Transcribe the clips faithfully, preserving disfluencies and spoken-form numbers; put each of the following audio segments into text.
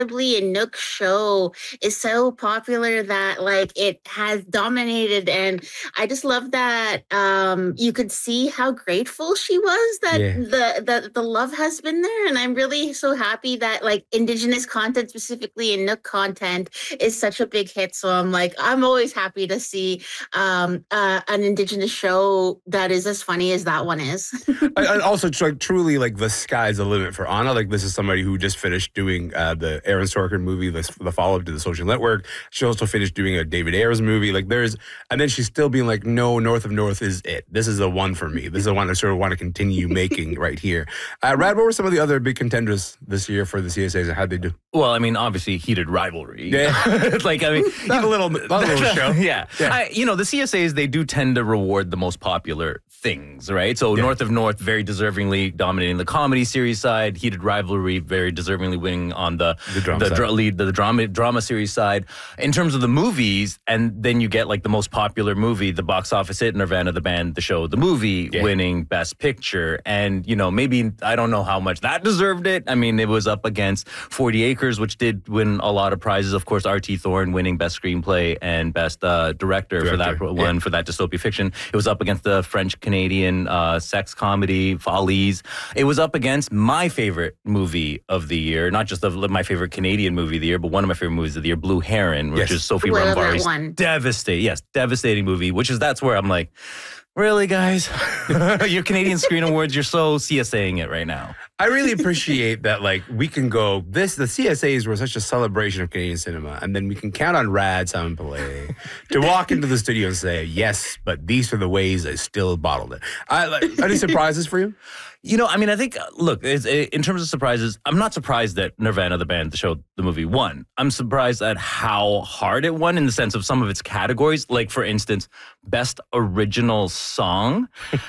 and Nook show is so popular that like it has dominated, and I just love that um you could see how grateful she was that Yeah. the, the the love has been there, and I'm really so happy that like Indigenous content, specifically in Nook content, is such a big hit. So I'm like, I'm always happy to see um uh, an Indigenous show that is as funny as that one is. And also, like, truly, like, the sky's the limit for Anna. Like, this is somebody who just finished doing uh, the Aaron Sorkin movie, the, the follow-up to The Social Network. She also finished doing a David Ayers movie. Like, there's, and then she's still being like, no, North of North is it. This is the one for me. This is the one I sort of want to continue making right here. Uh, Rad, what were some of the other big contenders this year for the C S As, and how'd they do? Well, I mean, obviously, Heated Rivalry. Yeah. Like, I mean, Not a little, not a little show. Yeah. Yeah. I, you know, the C S As, they do tend to reward the most popular things, right? So Yeah. North of North, very deservingly dominating the comedy series side. Heated Rivalry, very deservingly winning on the The drama the side. dra- lead, the drama drama series side. In terms of the movies, and then you get like the most popular movie, the box office hit, Nirvana the band, the show, the movie, Yeah. winning Best Picture. And, you know, maybe, I don't know how much that deserved it. I mean, it was up against forty acres, which did win a lot of prizes. Of course, R T. Thorne winning Best Screenplay and Best uh, Director, for that Director, one, yeah. for that dystopia fiction. It was up against the French-Canadian uh, sex comedy, Follies. It was up against my favorite movie of the year, not just of my favorite Canadian movie of the year, but one of my favorite movies of the year, Blue Heron, which Yes. is Sophie Ooh, I love that Rambari's one. devastating, yes, devastating movie, which is, that's where I'm like, really, guys? Your Canadian Screen Awards, you're so CSAing it right now. I really appreciate that, like, we can go, this, the C S As were such a celebration of Canadian cinema, and then we can count on Rad Simon Pillay to walk into the studio and say, yes, but these are the ways I still bottled it. I, like, any surprises for you? You know, I mean, I think, uh, look, it's, uh, in terms of surprises, I'm not surprised that Nirvana, the band, the show, the movie, won. I'm surprised at how hard it won in the sense of some of its categories. Like, for instance, Best Original Song.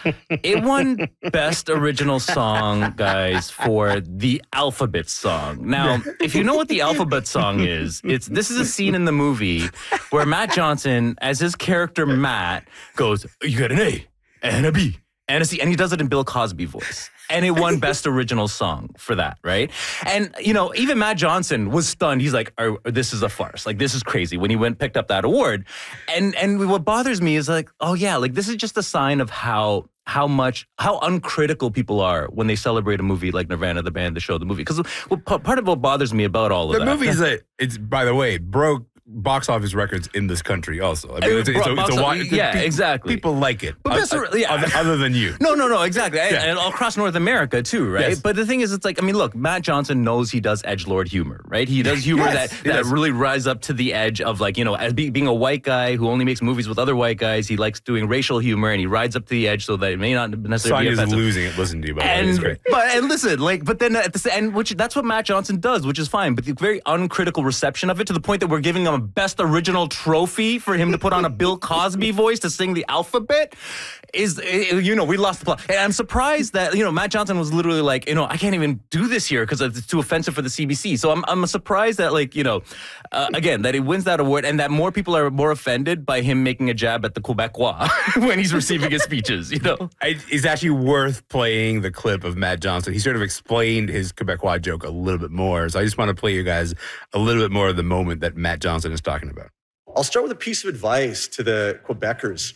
It won Best Original Song, guys, for the Alphabet Song. Now, if you know what the Alphabet Song is, it's this is a scene in the movie where Matt Johnson, as his character Matt, goes, you got an A and a B. And, and he does it in Bill Cosby voice. And it won Best Original Song for that, right? And, you know, even Matt Johnson was stunned. He's like, oh, this is a farce. Like, this is crazy when he went picked up that award. And and what bothers me is like, oh, yeah, like, this is just a sign of how how much, how uncritical people are when they celebrate a movie like Nirvana, the band, the show, the movie. Because well, part of what bothers me about all of The that. movie's a, it's, by the way, broke box office records in this country also. I mean, it's, it's, a, it's a, Box- it's a yeah, pe- exactly. People like it. But best- uh, uh, yeah. other, other than you. No, no, no, exactly. And- Yeah. And across North America, too, right? Yes. But the thing is, it's like, I mean, look, Matt Johnson knows he does edgelord humor, right? He does humor Yes, that, he that does. really rise up to the edge of, like, you know, as be, being a white guy who only makes movies with other white guys, he likes doing racial humor, and he rides up to the edge so that it may not necessarily be Sonya's offensive. losing it. Listen to you, by the way. It's And great. but and listen, like, but then at the sa- and which that's what Matt Johnson does, which is fine. But the very uncritical reception of it to the point that we're giving him a Best Original trophy for him to put on a Bill Cosby voice to sing the alphabet is, eh, you know, we lost the plot. And I'm surprised that, you know, Matt Johnson was literally like, you know, I can't even do this here because it's too offensive for the C B C. So I'm I'm surprised that, like, you know, uh, again, that he wins that award and that more people are more offended by him making a jab at the Quebecois when he's receiving his speeches, you know. I, it's actually worth playing the clip of Matt Johnson. He sort of explained his Quebecois joke a little bit more. So I just want to play you guys a little bit more of the moment that Matt Johnson is talking about. I'll start with a piece of advice to the Quebecers.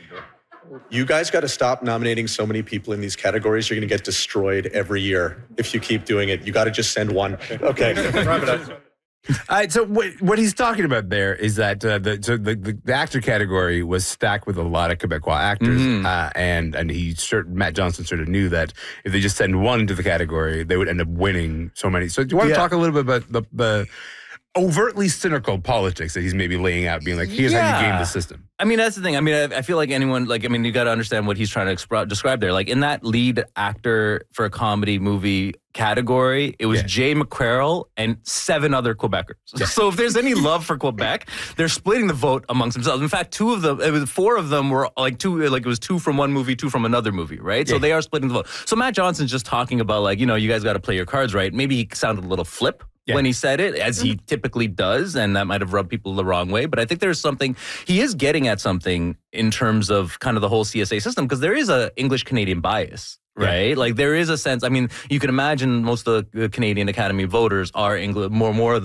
You guys got to stop nominating so many people in these categories. You're going to get destroyed every year if you keep doing it. You got to just send one. Okay, wrap it up. All right, so what, what he's talking about there is that uh, the, so the, the the actor category was stacked with a lot of Quebecois actors, Mhm. uh, and and he sort Matt Johnson sort of knew that if they just send one into the category, they would end up winning so many. So do you want to Yeah. talk a little bit about the, the overtly cynical politics that he's maybe laying out, being like, here's how you game Yeah. the system? I mean, that's the thing. I mean, I, I feel like anyone, like, I mean, you got to understand what he's trying to expro- describe there. Like, in that lead actor for a comedy movie category, it was Yeah. Jay McQuarrie and seven other Quebecers. So if there's any love for Quebec, they're splitting the vote amongst themselves. In fact, two of them, it was four of them were like two, like it was two from one movie, two from another movie, right? So Yeah. they are splitting the vote. So Matt Johnson's just talking about, like, you know, you guys got to play your cards right. Maybe he sounded a little flip. Yeah. When he said it, as he typically does, and that might have rubbed people the wrong way. But I think there's something, he is getting at something in terms of kind of the whole C S A system, because there is a English-Canadian bias, right? Yeah. Like, there is a sense, I mean, you can imagine most of the Canadian Academy voters are England, more, more